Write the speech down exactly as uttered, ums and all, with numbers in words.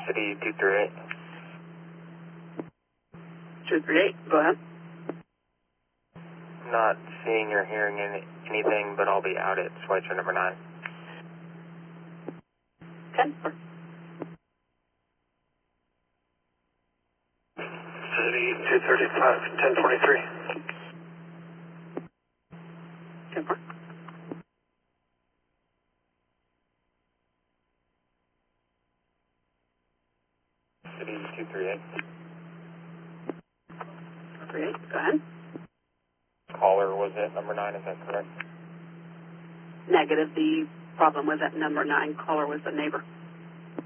City two three eight. two three eight, go ahead. Not seeing or hearing any, anything, but I'll be out at Schweitzer number nine. ten four. City two thirty-five, ten twenty-three. ten four. City two three eight. three eight, go ahead. Caller was at number nine, is that correct? Negative, the problem was at number nine. Caller was the neighbor.